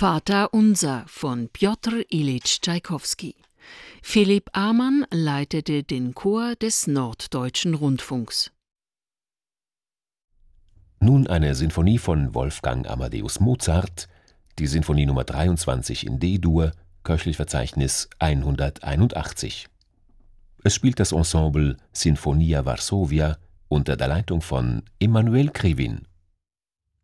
Vater unser von Pjotr Iljitsch Tschaikowski. Philipp Amann leitete den Chor des Norddeutschen Rundfunks. Nun eine Sinfonie von Wolfgang Amadeus Mozart, die Sinfonie Nr. 23 in D-Dur, Köchelverzeichnis 181. Es spielt das Ensemble Sinfonia Varsovia unter der Leitung von Emanuel Krivin.